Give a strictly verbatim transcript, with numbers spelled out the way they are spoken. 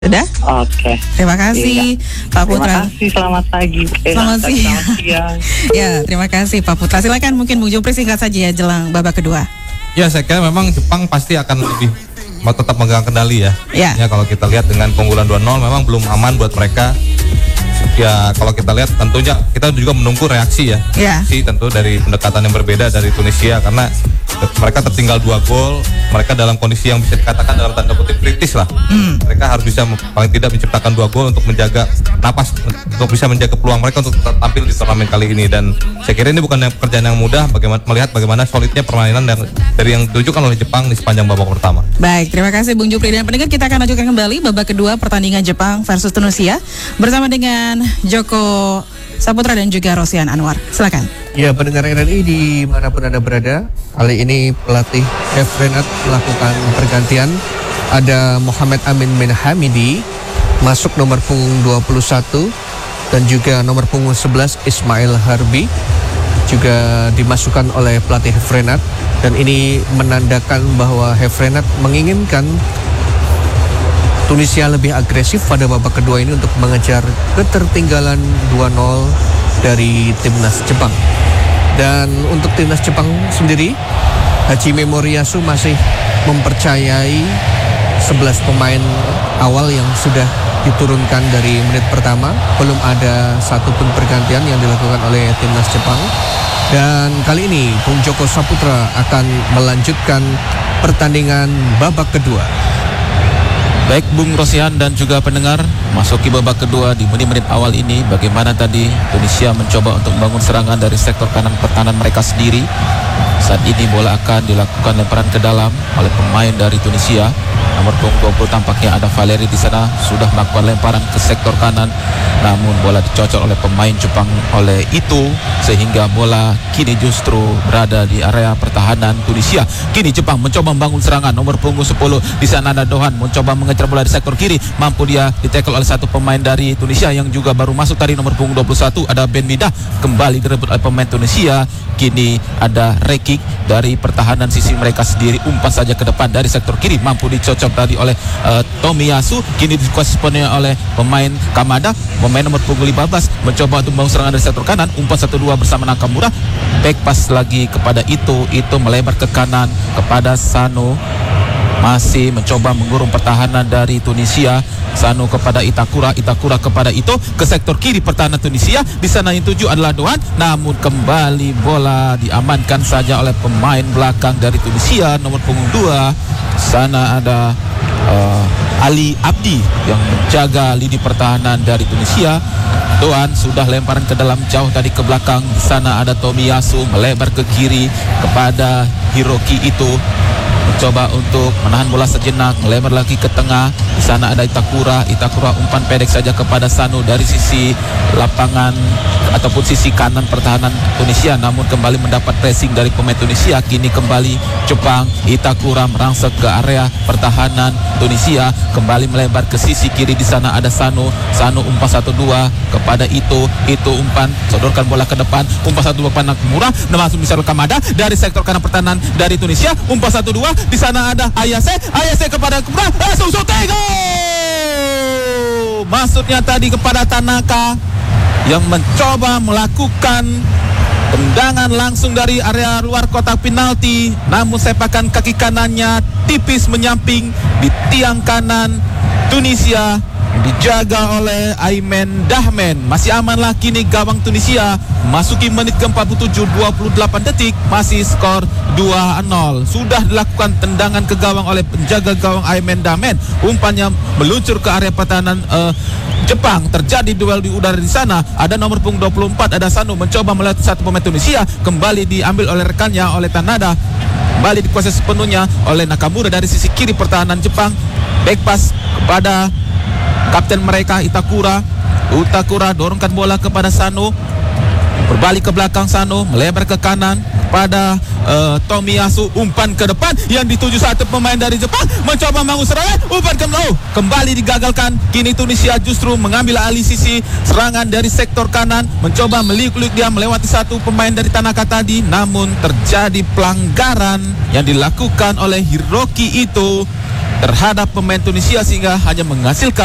Sudah? Oke. Terima kasih, Iya. Pak Putra. Terima kasih, selamat pagi. Eh, Selamat pagi, siang. Selamat siang. Ya, terima kasih Pak Putra. Silakan mungkin Bung Jupri singkat saja ya jelang babak kedua. Ya, saya kira memang Jepang pasti akan lebih mau tetap megang kendali ya. Ya. Ya, kalau kita lihat dengan keunggulan dua nol memang belum aman buat mereka. Ya, kalau kita lihat tentunya kita juga menunggu reaksi ya. Ya. Reaksi tentu dari pendekatan yang berbeda dari Tunisia karena mereka tertinggal dua gol, mereka dalam kondisi yang bisa dikatakan dalam tanda kutip kritis lah. Hmm. Mereka harus bisa paling tidak menciptakan dua gol untuk menjaga napas, untuk bisa menjaga peluang mereka untuk tetap tampil di turnamen kali ini. Dan saya kira ini bukan pekerjaan yang mudah, bagaimana melihat bagaimana solidnya permainan dari, dari yang ditunjukkan oleh Jepang di sepanjang babak pertama. Baik, terima kasih Bung Jupri dan pendengar, kita akan lanjutkan kembali babak kedua pertandingan Jepang versus Tunisia bersama dengan Joko Saputra dan juga Rosian Anwar. Silakan. Ya, pendengar R N I dimanapun Anda berada, kali ini pelatih Hefrenat melakukan pergantian. Ada Muhammad Amin Menhamidi masuk nomor punggung dua puluh satu dan juga nomor punggung sebelas Ismail Harbi juga dimasukkan oleh pelatih Hefrenat, dan ini menandakan bahwa Hefrenat menginginkan Tunisia lebih agresif pada babak kedua ini untuk mengejar ketertinggalan dua nol dari timnas Jepang. Dan untuk timnas Jepang sendiri, Hajime Moriyasu masih mempercayai sebelas pemain awal yang sudah diturunkan dari menit pertama. Belum ada satupun pergantian yang dilakukan oleh timnas Jepang. Dan kali ini Bung Joko Saputra akan melanjutkan pertandingan babak kedua. Baik Bung Rosian dan juga pendengar, masuki babak kedua di menit-menit awal ini, bagaimana tadi Tunisia mencoba untuk membangun serangan dari sektor kanan pertahanan mereka sendiri. Saat ini bola akan dilakukan lemparan ke dalam oleh pemain dari Tunisia. Nomor punggung dua puluh tampaknya ada Valeri di sana, sudah melakukan lemparan ke sektor kanan, namun bola dicocol oleh pemain Jepang oleh itu, sehingga bola kini justru berada di area pertahanan Tunisia. Kini Jepang mencoba membangun serangan, nomor punggung sepuluh di sana ada Dohan mencoba mengejar bola di sektor kiri, mampu dia ditackle oleh satu pemain dari Tunisia yang juga baru masuk tadi, nomor punggung dua puluh satu ada Ben Midah, kembali direbut oleh pemain Tunisia. Kini ada Rekik dari pertahanan sisi mereka sendiri, umpan saja ke depan dari sektor kiri, mampu dicocok tadi oleh uh, Tomiyasu. Kini dikuasai oleh pemain Kamada, pemain nomor punggung lima belas mencoba untuk membangun serangan dari sektor kanan, umpan satu dua bersama Nakamura, back pass lagi kepada Ito, Ito melebar ke kanan kepada Sano, masih mencoba mengurung pertahanan dari Tunisia. Sano kepada Itakura, Itakura kepada Ito, ke sektor kiri pertahanan Tunisia. Di sana yang tujuh adalah Doan, namun kembali bola diamankan saja oleh pemain belakang dari Tunisia, nomor punggung dua. Sana ada uh, Ali Abdi yang menjaga lini pertahanan dari Tunisia. Doan sudah lemparan ke dalam jauh tadi ke belakang. Di sana ada Tomiyasu melebar ke kiri kepada Hiroki Ito, mencoba untuk menahan bola sejenak, melebar lagi ke tengah. Di sana ada Itakura, Itakura umpan pendek saja kepada Sano dari sisi lapangan ataupun sisi kanan pertahanan Tunisia, namun kembali mendapat pressing dari pemain Tunisia. Kini kembali Jepang, Itakura merangsek ke area pertahanan Tunisia, kembali melebar ke sisi kiri. Di sana ada Sano, Sano umpan satu dua kepada Ito, Ito umpan sodorkan bola ke depan, umpan satu dua kepada Nakamura, masuk misal Kamada dari sektor kanan pertahanan dari Tunisia, umpan satu dua. Di sana ada Ayase, Ayase kepada Nakamura, langsung shooting gol! Maksudnya tadi kepada Tanaka yang mencoba melakukan tendangan langsung dari area luar kotak penalti, namun sepakan kaki kanannya tipis menyamping di tiang kanan Tunisia, dijaga oleh Aimen Dahmen. Masih amanlah kini gawang Tunisia. Masuki menit ke empat puluh tujuh, dua puluh delapan detik, masih skor dua nol. Sudah dilakukan tendangan ke gawang oleh penjaga gawang Aimen Dahmen. Umpannya meluncur ke area pertahanan uh, Jepang. Terjadi duel di udara di sana. Ada nomor punggung dua puluh empat ada Sano mencoba melewati satu pemain Tunisia, kembali diambil oleh rekannya oleh Tanada. Kembali dikuasai sepenuhnya oleh Nakamura dari sisi kiri pertahanan Jepang. Back pass kepada kapten mereka Itakura. Itakura dorongkan bola kepada Sano, berbalik ke belakang Sano, melebar ke kanan kepada uh, Tomiyasu, umpan ke depan yang dituju satu pemain dari Jepang, mencoba membangun serangan, umpan ke oh, kembali digagalkan. Kini Tunisia justru mengambil alih sisi serangan dari sektor kanan, mencoba meliuk-liuk dia melewati satu pemain dari Tanaka tadi, namun terjadi pelanggaran yang dilakukan oleh Hiroki Ito terhadap pemain Tunisia sehingga hanya menghasilkan